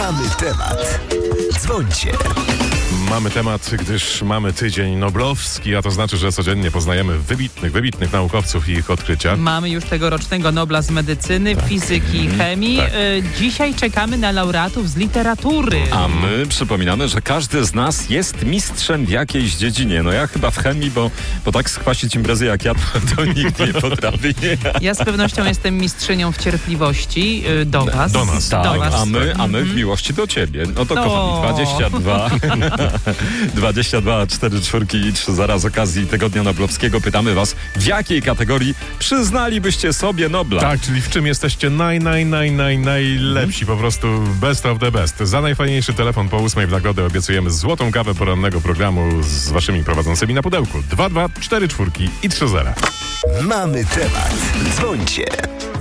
Mamy temat. Dzwońcie. Mamy temat, gdyż mamy tydzień noblowski, a to znaczy, że codziennie poznajemy wybitnych naukowców i ich odkrycia. Mamy już tegorocznego Nobla z medycyny, fizyki i chemii. Dzisiaj czekamy na laureatów z literatury. A my przypominamy, że każdy z nas jest mistrzem w jakiejś dziedzinie. No ja chyba w chemii, bo tak skwasić imprezy jak ja, to nikt nie potrafi. Ja z pewnością jestem mistrzynią w cierpliwości do was. Do nas. Do Tak, was. a my w miłości do ciebie. No to kochani, 22 4 czwórki i 3 zera z okazji Tygodnia Noblowskiego pytamy was, w jakiej kategorii przyznalibyście sobie Nobla? Tak, czyli w czym jesteście najlepsi, po prostu best of the best. Za najfajniejszy telefon po 8 w nagrodę obiecujemy złotą kawę porannego programu z waszymi prowadzącymi na pudełku. 2, 4 czwórki i 3 zera. Mamy temat. Dzwońcie.